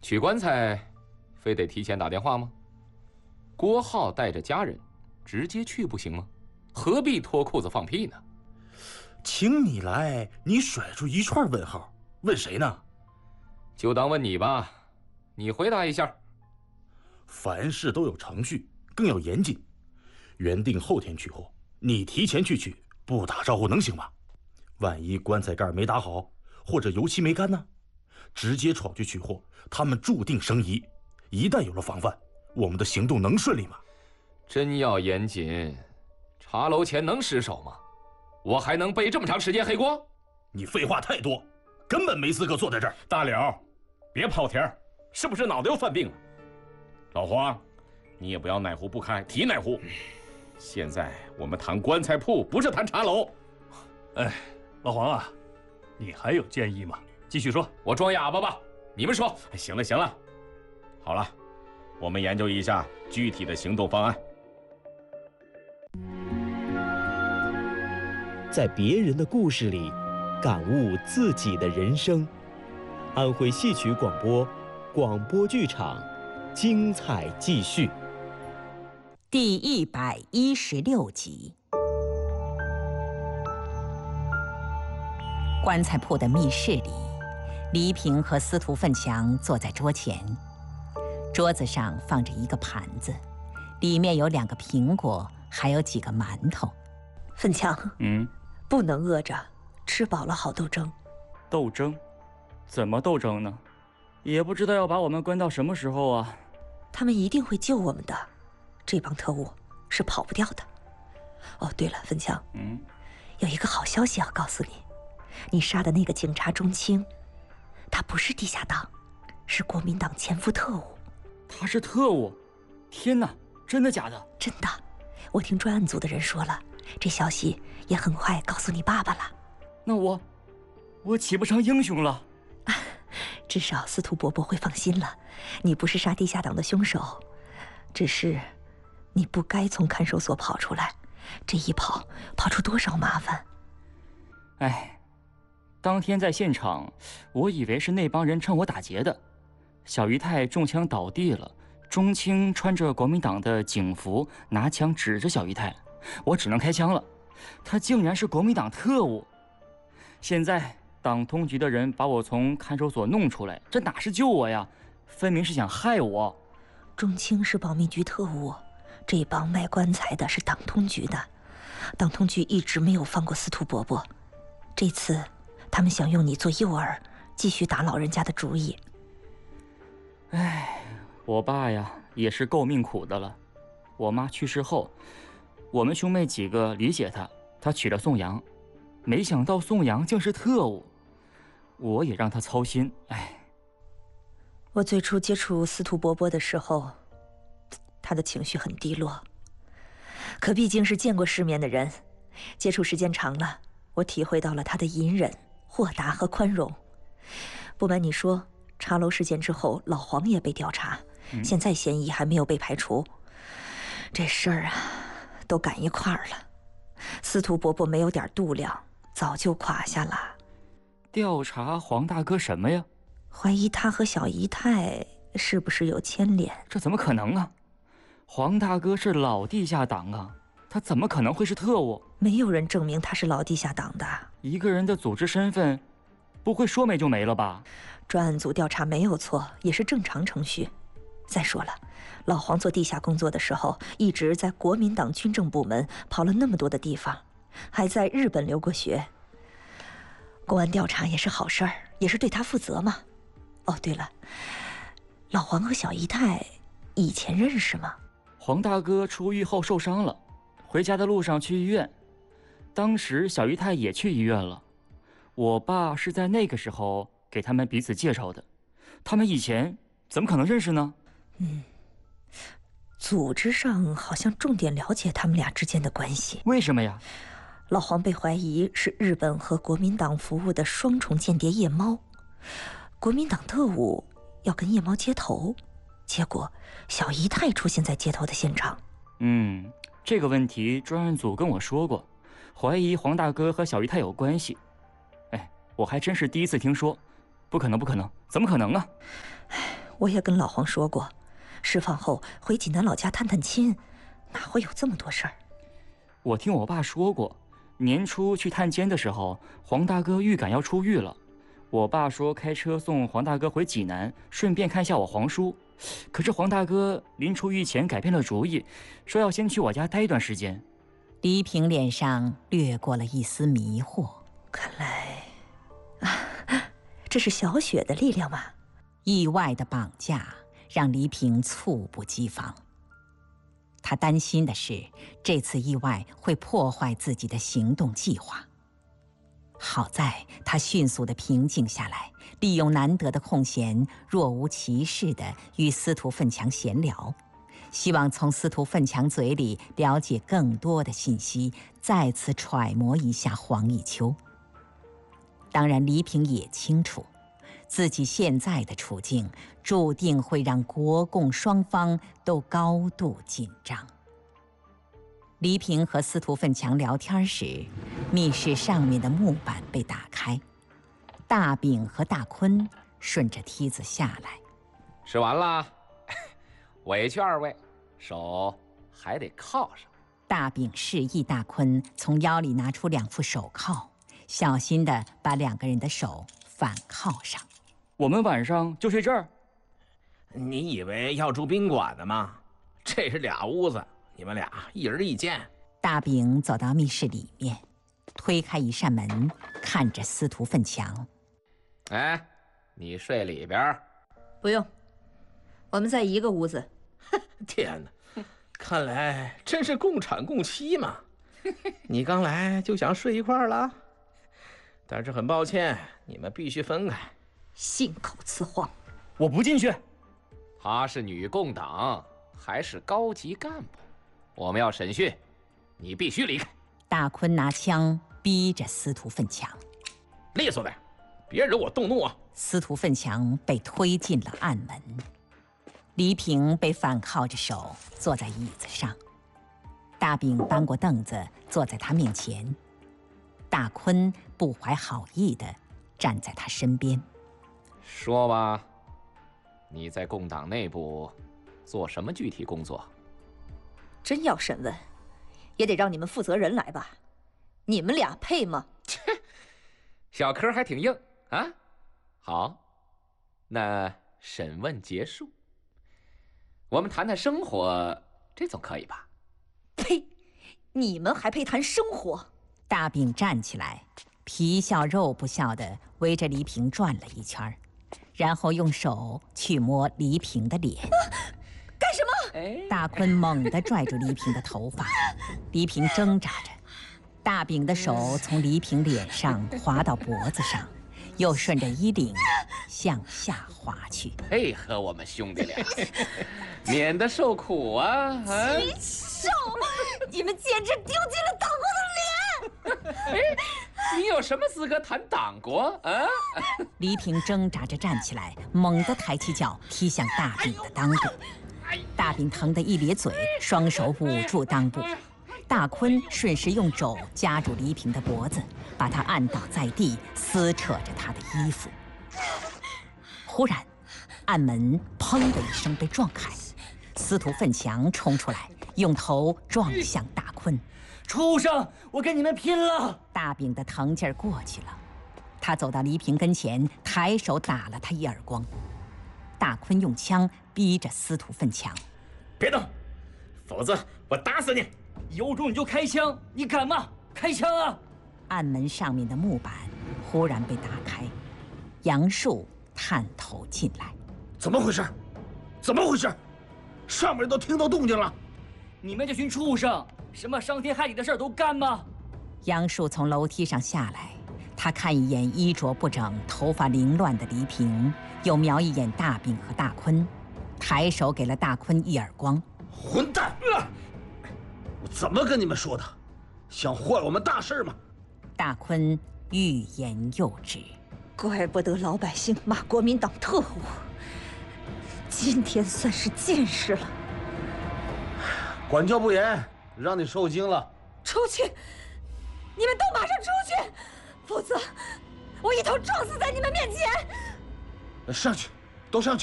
取棺材，非得提前打电话吗？郭浩带着家人直接去不行吗？何必脱裤子放屁呢？ 请你来，你甩出一串问号，问谁呢？ 就当问你吧，你回答一下。 凡事都有程序，更要严谨。原定后天取货，你提前去取，不打招呼能行吗？万一棺材盖没打好，或者油漆没干呢？直接闯去取货，他们注定生疑。一旦有了防范，我们的行动能顺利吗？ 真要严谨，茶楼前能失手吗？我还能背这么长时间黑锅？ 你废话太多，根本没资格坐在这儿。 大柳，别跑题儿，是不是脑袋又犯病了？老黄，你也不要哪壶不开提哪壶。现在我们谈棺材铺，不是谈茶楼。 哎，老黄啊，你还有建议吗？继续说。 我装哑巴吧？你们说。 行了行了，好了，我们研究一下具体的行动方案。 在别人的故事里，感悟自己的人生。安徽戏曲广播，广播剧场，精彩继续。 第116集。棺材铺的密室里，黎平和司徒奋强坐在桌前，桌子上放着一个盘子，里面有2个苹果，还有几个馒头。 奋强，不能饿着，吃饱了好斗争。 斗争？怎么斗争呢？也不知道要把我们关到什么时候啊。 他们一定会救我们的，这帮特务是跑不掉的。哦，对了，奋强，有一个好消息要告诉你，你杀的那个警察钟青，他不是地下党，是国民党潜伏特务。 他是特务？天哪，真的假的？ 真的，我听专案组的人说了，这消息也很快告诉你爸爸了。 那我岂不成英雄了？ 至少司徒伯伯会放心了，你不是杀地下党的凶手，只是你不该从看守所跑出来，这一跑出多少麻烦。 哎，当天在现场，我以为是那帮人趁我打劫的。小姨太中枪倒地了，钟青穿着国民党的警服，拿枪指着小姨太，我只能开枪了。他竟然是国民党特务！现在党通局的人把我从看守所弄出来，这哪是救我呀？分明是想害我。 钟青是保密局特务，这帮卖棺材的是党通局的，党通局一直没有放过司徒伯伯，这次他们想用你做诱饵，继续打老人家的主意。 哎，我爸呀也是够命苦的了。我妈去世后，我们兄妹几个理解他，他娶了宋阳，没想到宋阳竟是特务，我也让他操心。哎， 我最初接触司徒伯伯的时候，他的情绪很低落，可毕竟是见过世面的人，接触时间长了，我体会到了他的隐忍、豁达和宽容。不瞒你说，茶楼事件之后，老黄也被调查，现在嫌疑还没有被排除。这事儿啊，都赶一块儿了。司徒伯伯没有点度量，早就垮下了。 调查黄大哥什么呀？ 怀疑他和小姨太是不是有牵连？ 这怎么可能啊？黄大哥是老地下党啊，他怎么可能会是特务？ 没有人证明他是老地下党的。 一个人的组织身份，不会说没就没了吧？ 专案组调查没有错，也是正常程序。再说了，老黄做地下工作的时候，一直在国民党军政部门跑了那么多的地方，还在日本留过学。公安调查也是好事儿，也是对他负责嘛。哦，对了，老黄和小姨太以前认识吗？ 黄大哥出狱后受伤了，回家的路上去医院，当时小姨太也去医院了。我爸是在那个时候给他们彼此介绍的，他们以前怎么可能认识呢？ 组织上好像重点了解他们俩之间的关系。 为什么呀？ 老黄被怀疑是日本和国民党服务的双重间谍夜猫，国民党特务要跟夜猫接头，结果小姨太出现在接头的现场。 这个问题专案组跟我说过，怀疑黄大哥和小姨太有关系。哎，我还真是第一次听说，不可能，怎么可能啊？ 我也跟老黄说过，释放后回济南老家探探亲，哪会有这么多事儿？ 我听我爸说过，年初去探监的时候，黄大哥预感要出狱了。我爸说开车送黄大哥回济南，顺便看一下我黄叔。可是黄大哥临出狱前改变了主意，说要先去我家待一段时间。 黎平脸上掠过了一丝迷惑， 看来，这是小雪的力量嘛？ 意外的绑架让黎平猝不及防。他担心的是，这次意外会破坏自己的行动计划。好在他迅速地平静下来，利用难得的空闲，若无其事地与司徒奋强闲聊，希望从司徒奋强嘴里了解更多的信息，再次揣摩一下黄以秋。当然，黎平也清楚，自己现在的处境注定会让国共双方都高度紧张。黎平和司徒奋强聊天时，密室上面的木板被打开，大饼和大坤顺着梯子下来。 吃完了，委屈二位，手还得铐上。 大饼示意大坤从腰里拿出2副手铐，小心地把2个人的手反铐上。 我们晚上就睡这儿？ 你以为要住宾馆的吗？这是俩屋子，你们俩一人一间。 大饼走到密室里面，推开一扇门，看着司徒奋强。 哎，你睡里边。 不用，我们在一个屋子。 天哪，看来真是共产共妻嘛！你刚来就想睡一块儿了？但是很抱歉，你们必须分开。 信口雌黄！ 我不进去。 她是女共党，还是高级干部，我们要审讯，你必须离开。 大坤拿枪逼着司徒奋强， 利索点，别惹我动怒啊！ 司徒奋强被推进了暗门，黎平被反铐着手坐在椅子上，大饼搬过凳子坐在他面前，大坤不怀好意地站在他身边。 说吧，你在共党内部做什么具体工作？ 真要审问，也得让你们负责人来吧？你们俩配吗？ 小柯还挺硬啊。好，那审问结束，我们谈谈生活，这总可以吧？ 呸！你们还配谈生活？ 大饼站起来，皮笑肉不笑地围着黎平转了一圈，然后用手去摸黎平的脸。 干什么？ 大坤猛地拽住黎平的头发，黎平挣扎着，大饼的手从黎平脸上滑到脖子上，又顺着衣领向下滑去。 配合我们兄弟俩，免得受苦啊！ 禽兽！你们简直丢尽了党国的脸！ 你有什么资格谈党国啊？ 黎平挣扎着站起来，猛地抬起脚踢向大饼的裆部。大饼疼得一咧嘴，双手捂住裆部。大坤顺势用肘夹住黎平的脖子，把他按倒在地，撕扯着他的衣服。忽然，暗门砰的一声被撞开，司徒奋强冲出来，用头撞向大坤。 畜生！我跟你们拼了！ 大饼的疼劲儿过去了，他走到黎平跟前，抬手打了他一耳光。大坤用枪逼着司徒奋强：“ 别动，否则我打死你！ 有种你就开枪，你敢吗？开枪啊！” 暗门上面的木板忽然被打开，杨树探头进来：“ 怎么回事？怎么回事？上面都听到动静了！ 你们这群畜生，什么伤天害理的事儿都干吗？” 杨树从楼梯上下来，他看一眼衣着不整、头发凌乱的黎平，又瞄一眼大饼和大坤，抬手给了大坤一耳光。 混蛋！我怎么跟你们说的？想坏我们大事吗？ 大坤欲言又止。 怪不得老百姓骂国民党特务，今天算是见识了。 管教不严，让你受惊了。 出去！你们都马上出去，否则我一头撞死在你们面前！ 上去，都上去！